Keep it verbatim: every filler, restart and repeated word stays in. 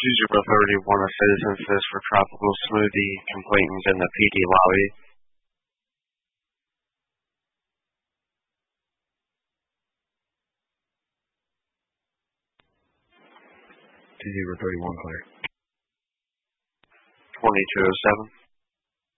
zero thirty-one, a citizen says for tropical smoothie complainants in the P D lobby. two zero thirty-one, clear. twenty-two oh seven.